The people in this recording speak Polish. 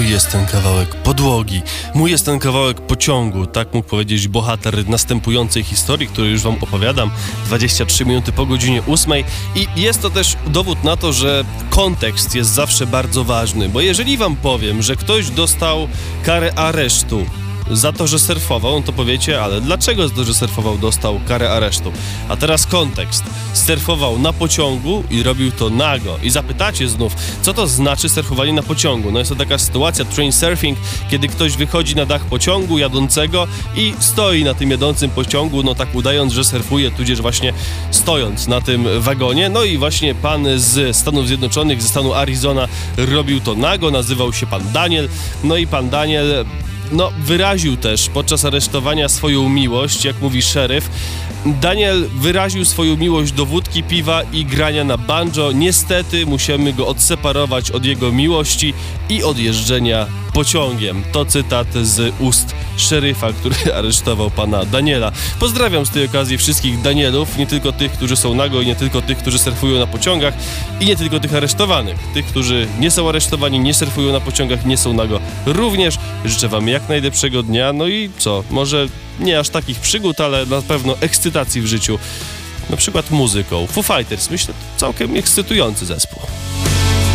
Mój jest ten kawałek podłogi, mój jest ten kawałek pociągu, tak mógł powiedzieć bohater następującej historii, której już wam opowiadam, 23 minuty po godzinie 8. I jest to też dowód na to, że kontekst jest zawsze bardzo ważny, bo jeżeli wam powiem, że ktoś dostał karę aresztu za to, że surfował, no to powiecie, ale dlaczego za to, że surfował, dostał karę aresztu? A teraz kontekst. Surfował na pociągu i robił to nago. I zapytacie znów, co to znaczy surfowanie na pociągu? No jest to taka sytuacja, train surfing, kiedy ktoś wychodzi na dach pociągu jadącego i stoi na tym jadącym pociągu, no tak udając, że surfuje, tudzież właśnie stojąc na tym wagonie. No i właśnie pan z Stanów Zjednoczonych, ze stanu Arizona robił to nago, nazywał się pan Daniel. No i pan Daniel wyraził też podczas aresztowania swoją miłość, jak mówi szeryf. Daniel wyraził swoją miłość do wódki, piwa i grania na banjo. Niestety musimy go odseparować od jego miłości i od jeżdżenia pociągiem. To cytat z ust szeryfa, który aresztował pana Daniela. Pozdrawiam z tej okazji wszystkich Danielów, nie tylko tych, którzy są nago i nie tylko tych, którzy surfują na pociągach i nie tylko tych aresztowanych. Tych, którzy nie są aresztowani, nie surfują na pociągach, nie są nago również. Życzę wam jak najlepszego dnia, no i co, może nie aż takich przygód, ale na pewno ekscytacji w życiu, na przykład muzyką. Foo Fighters, myślę, całkiem ekscytujący zespół.